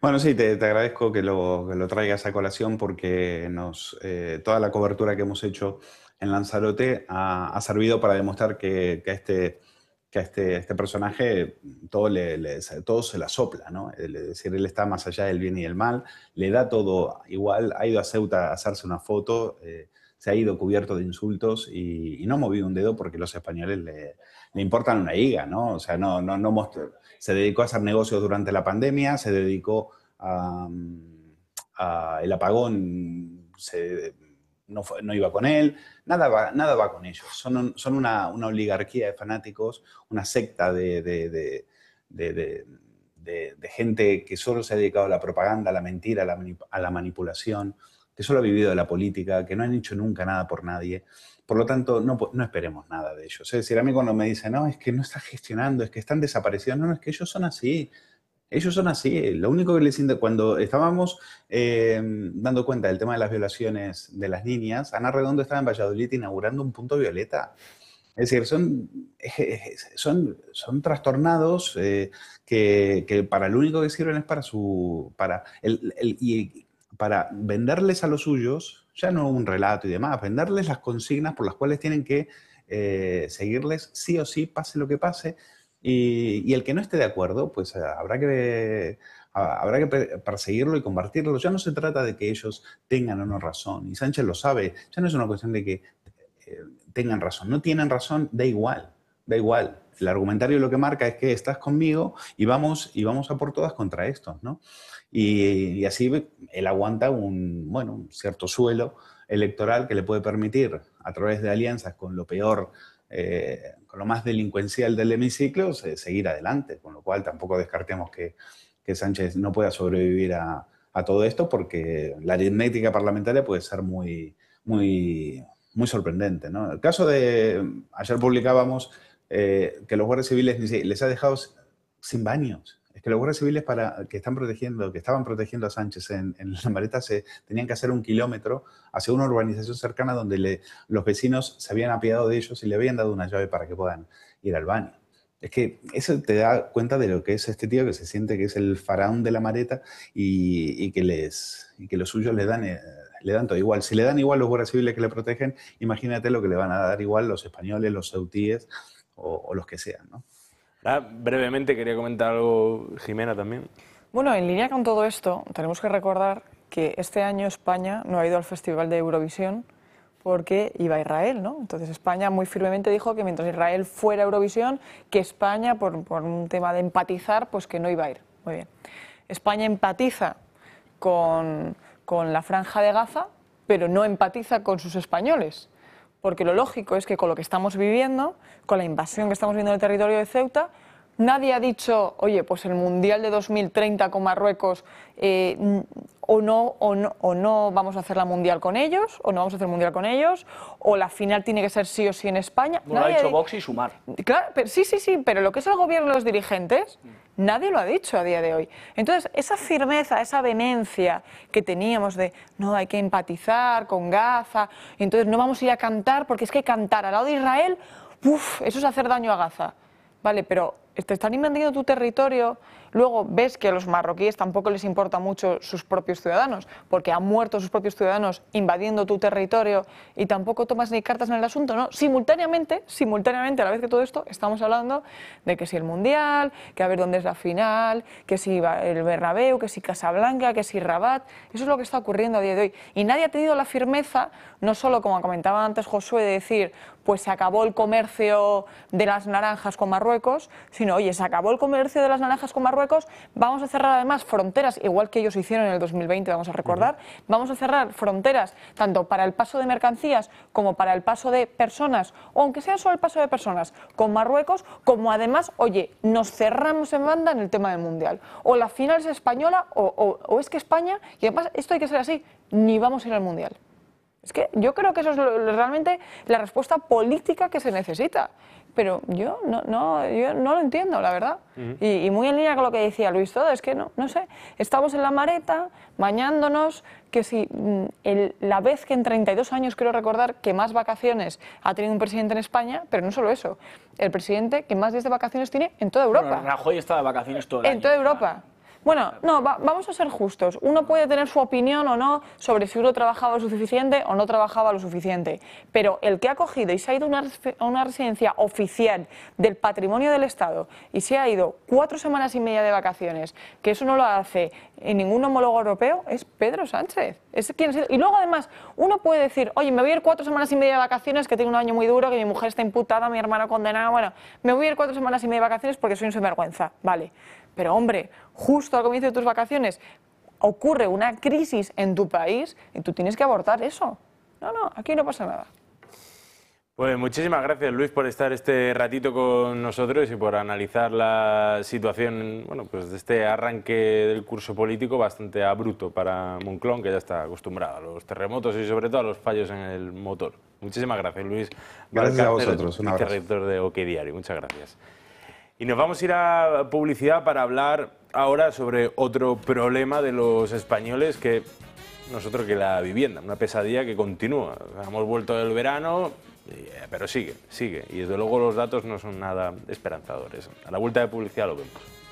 Bueno, sí, te agradezco que lo traigas a colación porque toda la cobertura que hemos hecho en Lanzarote ha servido para demostrar que a este personaje todo se la sopla, ¿no? Es decir, él está más allá del bien y el mal, le da todo igual, ha ido a Ceuta a hacerse una foto, se ha ido cubierto de insultos y no ha movido un dedo porque los españoles le importan una higa, ¿no? O sea, se dedicó a hacer negocios durante la pandemia, se dedicó el apagón, no iba con él, nada va con ellos. Son una oligarquía de fanáticos, una secta de gente que solo se ha dedicado a la propaganda, a la mentira, a la manipulación, que solo ha vivido de la política, que no han hecho nunca nada por nadie. Por lo tanto, no esperemos nada de ellos. Es decir, a mí cuando me dicen, no, es que no está gestionando, es que están desaparecidos, no, es que ellos son así. Ellos son así. Lo único que cuando estábamos dando cuenta del tema de las violaciones de las niñas, Ana Redondo estaba en Valladolid inaugurando un punto violeta. Es decir, son trastornados que para lo único que sirven es para venderles a los suyos, ya no un relato y demás, venderles las consignas por las cuales tienen que seguirles sí o sí, pase lo que pase. Y el que no esté de acuerdo, pues habrá que perseguirlo y combatirlo. Ya no se trata de que ellos tengan o no razón, y Sánchez lo sabe, ya no es una cuestión de que tengan razón. No tienen razón, da igual, da igual. El argumentario lo que marca es que estás conmigo y vamos a por todas contra estos, ¿no? Y así él aguanta un cierto suelo electoral que le puede permitir, a través de alianzas con lo peor, con lo más delincuencial del hemiciclo, seguir adelante. Con lo cual tampoco descartemos que Sánchez no pueda sobrevivir a todo esto, porque la aritmética parlamentaria puede ser muy sorprendente, ¿no? El caso ayer publicábamos que los guardias civiles les ha dejado sin baños. Es que los guardias civiles que estaban protegiendo a Sánchez en la Mareta tenían que hacer 1 kilómetro hacia una urbanización cercana donde los vecinos se habían apiadado de ellos y le habían dado una llave para que puedan ir al baño. Es que eso te da cuenta de lo que es este tío, que se siente que es el faraón de la Mareta y que los suyos le dan todo igual. Si le dan igual los guardias civiles que le protegen, imagínate lo que le van a dar igual los españoles, los ceutíes o los que sean, ¿no? Ahora, brevemente quería comentar algo, Jimena, también. Bueno, en línea con todo esto, tenemos que recordar que este año España no ha ido al Festival de Eurovisión porque iba a Israel, ¿no? Entonces España muy firmemente dijo que mientras Israel fuera a Eurovisión, que España, por un tema de empatizar, pues que no iba a ir. Muy bien. España empatiza con la Franja de Gaza, pero no empatiza con sus españoles. Porque lo lógico es que con lo que estamos viviendo, con la invasión que estamos viviendo en el territorio de Ceuta, nadie ha dicho, oye, pues el Mundial de 2030 con Marruecos, o no vamos a hacer la Mundial con ellos, o no vamos a hacer el Mundial con ellos, o la final tiene que ser sí o sí en España. Bueno, lo ha dicho Vox y Sumar. Claro, pero sí, pero lo que es el gobierno y los dirigentes, nadie lo ha dicho a día de hoy. Entonces, esa firmeza, esa vehemencia que teníamos de, no, hay que empatizar con Gaza, y entonces no vamos a ir a cantar, porque es que cantar al lado de Israel, eso es hacer daño a Gaza. Vale, pero te están invadiendo tu territorio, luego ves que a los marroquíes tampoco les importa mucho sus propios ciudadanos, porque han muerto sus propios ciudadanos invadiendo tu territorio y tampoco tomas ni cartas en el asunto, ¿no? Simultáneamente, a la vez que todo esto, estamos hablando de que si el Mundial, que a ver dónde es la final, que si el Bernabéu, que si Casablanca, que si Rabat, eso es lo que está ocurriendo a día de hoy. Y nadie ha tenido la firmeza, no solo como comentaba antes Josué, de decir, pues se acabó el comercio de las naranjas con Marruecos, sino, oye, se acabó el comercio de las naranjas con Marruecos, vamos a cerrar además fronteras, igual que ellos hicieron en el 2020, vamos a recordar, vamos a cerrar fronteras tanto para el paso de mercancías como para el paso de personas, o aunque sea solo el paso de personas, con Marruecos, como además, oye, nos cerramos en banda en el tema del Mundial. O la final es española, o es que España, y además esto hay que ser así, ni vamos a ir al Mundial. Es que yo creo que eso es realmente la respuesta política que se necesita. Pero yo no lo entiendo, la verdad. Y muy en línea con lo que decía Luis todo, es que no sé, estamos en la Mareta, bañándonos, que si la vez que en 32 años, quiero recordar, que más vacaciones ha tenido un presidente en España, pero no solo eso, el presidente que más días de vacaciones tiene en toda Europa. Bueno, Rajoy está de vacaciones todo el año. En toda Europa. Bueno, no, vamos a ser justos. Uno puede tener su opinión o no sobre si uno trabajaba lo suficiente o no trabajaba lo suficiente, pero el que ha cogido y se ha ido a una residencia oficial del patrimonio del Estado y se ha ido 4 semanas y media de vacaciones, que eso no lo hace en ningún homólogo europeo, es Pedro Sánchez. Es quien ha sido. Y luego además, uno puede decir, oye, me voy a ir 4 semanas y media de vacaciones, que tengo un año muy duro, que mi mujer está imputada, mi hermano condenado, bueno, me voy a ir 4 semanas y media de vacaciones porque soy un sinvergüenza, vale. Pero hombre, justo al comienzo de tus vacaciones ocurre una crisis en tu país y tú tienes que abortar eso. No, aquí no pasa nada. Pues muchísimas gracias, Luis, por estar este ratito con nosotros y por analizar la situación, bueno, pues de este arranque del curso político bastante abrupto para Monclón, que ya está acostumbrado a los terremotos y sobre todo a los fallos en el motor. Muchísimas gracias, Luis. Gracias a vosotros. Un abrazo. Vicerrector de OK Diario. Muchas gracias. Y nos vamos a ir a publicidad para hablar ahora sobre otro problema de los españoles que nosotros, que la vivienda, una pesadilla que continúa. Hemos vuelto del verano, pero sigue. Y desde luego los datos no son nada esperanzadores. A la vuelta de publicidad lo vemos.